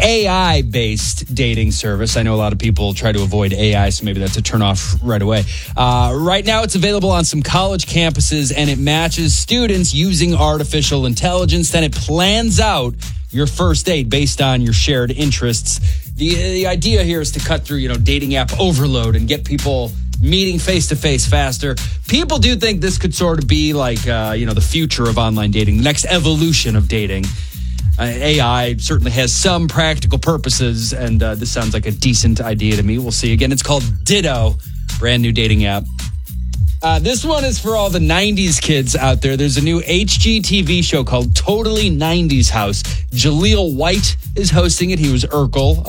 AI-based dating service. I know a lot of people try to avoid AI, so maybe that's a turnoff right away. Right now, it's available on some college campuses, and it matches students using artificial intelligence. Then it plans out your first date based on your shared interests. The idea here is to cut through, dating app overload and get people meeting face-to-face faster. People do think this could sort of be like, the future of online dating, the next evolution of dating. AI certainly has some practical purposes, and this sounds like a decent idea to me. We'll see. Again, it's called Ditto, brand new dating app. This one is for all the 90s kids out there. There's a new HGTV show called Totally 90s House. Jaleel White is hosting it. He was Urkel